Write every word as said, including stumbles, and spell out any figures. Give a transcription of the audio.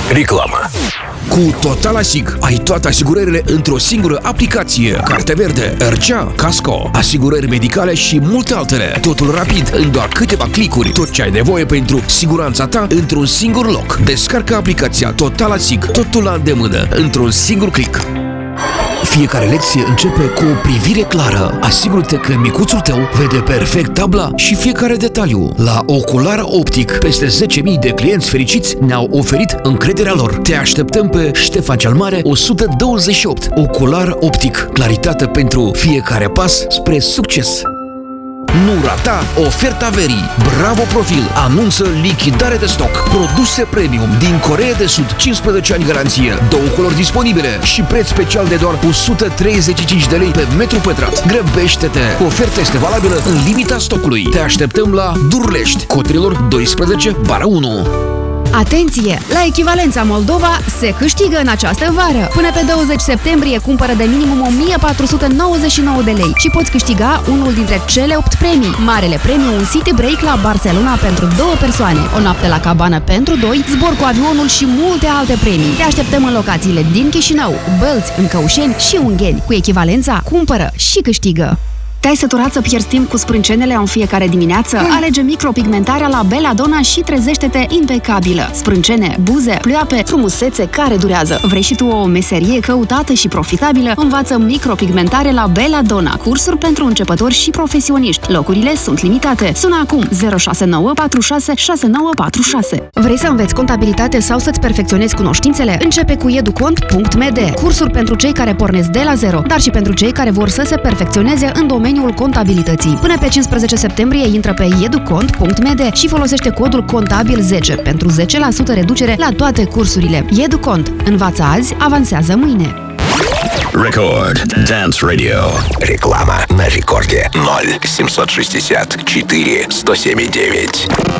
Реклама. Cu Total-Asig ai toate asigurările într-o singură aplicație. Carte verde, R C A, Casco, asigurări medicale și multe altele. Totul rapid, în doar câteva clicuri. Tot ce ai nevoie pentru siguranța ta într-un singur loc. Descarcă aplicația Total-Asig, totul la îndemână, într-un singur click. Fiecare lecție începe cu o privire clară. Asigură-te că micuțul tău vede perfect tabla și fiecare detaliu. La Ocular Optic, peste zece mii de clienți fericiți ne-au oferit încrederea lor. Te așteptăm pe Ștefan cel Mare o sută douăzeci și opt. Ocular Optic. Claritate pentru fiecare pas spre succes. Nu rata oferta verii. Bravo Profil anunță lichidare de stoc. Produse premium din Coreea de Sud, cincisprezece ani garanție, două culori disponibile și preț special de doar o sută treizeci și cinci de lei pe metru pătrat. Grăbește-te! Oferta este valabilă în limita stocului. Te așteptăm la Durlești, Cotrilor doisprezece bară unu. Atenție! La Echivalența Moldova se câștigă în această vară. Până pe douăzeci septembrie cumpără de minimum o mie patru sute nouăzeci și nouă de lei și poți câștiga unul dintre cele opt premii. Marele premiu, un city break la Barcelona pentru două persoane, o noapte la cabană pentru doi, zbor cu avionul și multe alte premii. Te așteptăm în locațiile din Chișinău, Bălți, în Căușeni și Ungheni. Cu Echivalența, cumpără și câștigă! Te-ai săturat să pierzi timp cu sprâncenele în fiecare dimineață? Mm. Alege micropigmentarea la Belladonna și trezește-te impecabilă. Sprâncene, buze, pleoape, frumusețe care durează. Vrei și tu o meserie căutată și profitabilă? Învață micropigmentare la Belladonna. Cursuri pentru începători și profesioniști. Locurile sunt limitate. Sună acum zero șase nouă patru șase șase nouă patru șase. Vrei să înveți contabilitate sau să-ți perfecționezi cunoștințele? Începe cu educont punct m d. Cursuri pentru cei care pornesc de la zero, dar și pentru cei care vor să se perfecționeze în domeniul contabilității. Până pe cincisprezece septembrie intră pe educont punct m d și folosește codul contabil zece pentru zece la sută reducere la toate cursurile. Educont. Învață azi, avansează mâine. Record Dance Radio. Реклама на рекорде ноль семьсот шестьдесят четыре сто семь девять.